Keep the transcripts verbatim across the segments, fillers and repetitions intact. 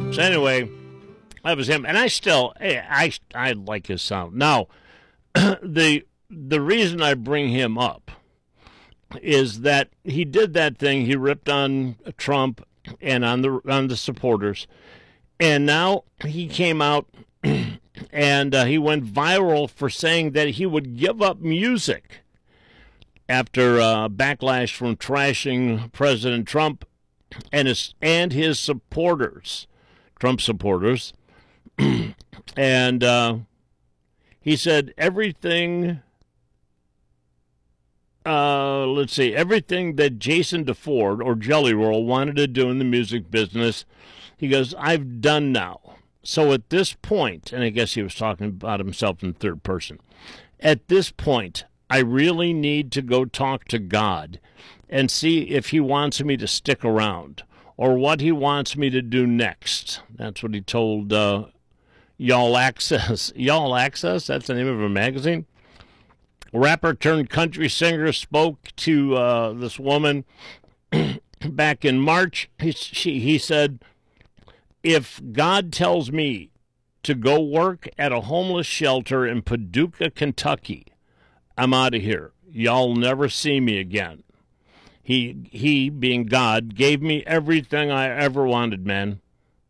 So anyway, that was him, and I still, hey, I I like his sound. Now, the the reason I bring him up is that he did that thing. He ripped on Trump and on the on the supporters, and now he came out and uh, he went viral for saying that he would give up music after uh, backlash from trashing President Trump and his and his supporters, Trump supporters, and uh, he said everything. Uh, let's see, everything that Jason DeFord or Jelly Roll wanted to do in the music business, he goes, I've done now. So at this point, and I guess he was talking about himself in third person, at this point, I really need to go talk to God and see if he wants me to stick around or what he wants me to do next. That's what he told uh, Y'all Access. Y'all Access, that's the name of a magazine. Rapper turned country singer spoke to uh, this woman back in March. He, she, he said, if God tells me to go work at a homeless shelter in Paducah, Kentucky, I'm out of here. Y'all never see me again. He, he, being God, gave me everything I ever wanted, man.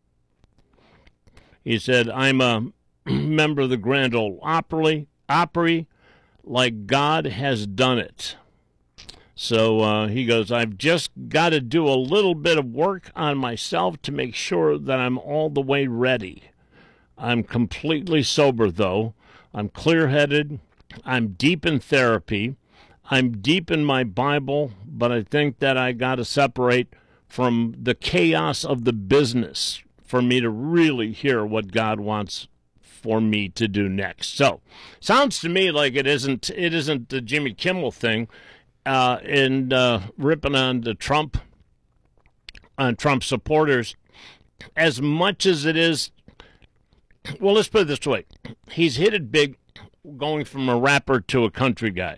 He said, I'm a member of the Grand Ole Opry, Opry, like God has done it. So uh, he goes, I've just got to do a little bit of work on myself to make sure that I'm all the way ready. I'm completely sober, though. I'm clear-headed. I'm deep in therapy. I'm deep in my Bible, but I think that I got to separate from the chaos of the business for me to really hear what God wants for me to do next. So, sounds to me like it isn't it isn't the Jimmy Kimmel thing, uh, and uh, ripping on the Trump on Trump supporters as much as it is. Well, let's put it this way: he's hit it big, going from a rapper to a country guy,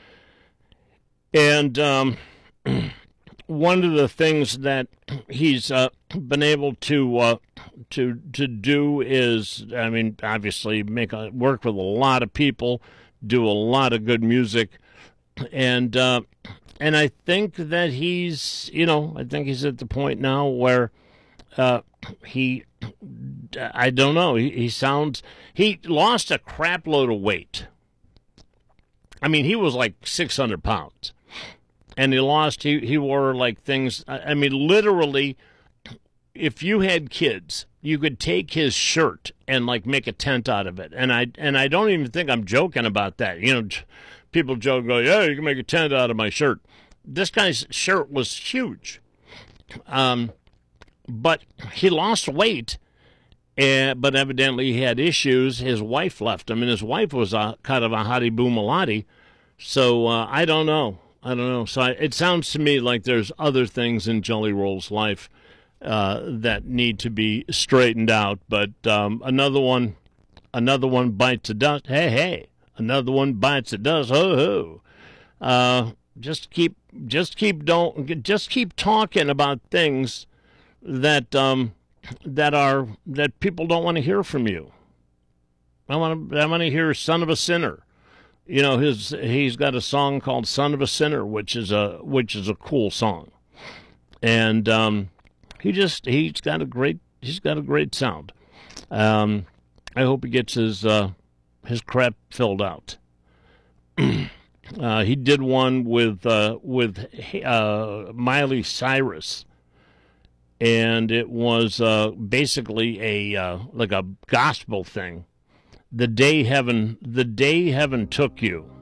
and um, one of the things that he's uh, been able to uh, to to do is, I mean, obviously make a, work with a lot of people, do a lot of good music, and uh, and I think that he's, you know, I think he's at the point now where uh, he, I don't know, he, he sounds, he lost a crap load of weight. I mean, he was like six hundred pounds. And he lost, he, he wore like things, I mean, literally, if you had kids, you could take his shirt and like make a tent out of it. And I and I don't even think I'm joking about that. You know, people joke, go, yeah, you can make a tent out of my shirt. This guy's shirt was huge. Um, but he lost weight, and, but evidently he had issues. His wife left him, and his wife was a, kind of a hottie boomalati. So uh, I don't know. I don't know. So I, it sounds to me like there's other things in Jelly Roll's life uh, that need to be straightened out. But um, another one, another one bites the dust. Hey, hey, another one bites the dust. Ho, ho. Uh, just keep, just keep, don't, just keep talking about things that um, that are that people don't want to hear from you. I want to, I want to hear "Son of a Sinner." You know, his he's got a song called "Son of a Sinner," which is a which is a cool song, and um, he just he's got a great he's got a great sound. Um, I hope he gets his uh, his crap filled out. uh, he did one with uh, with uh, Miley Cyrus, and it was uh, basically a uh, like a gospel thing. The day heaven, the day heaven took you.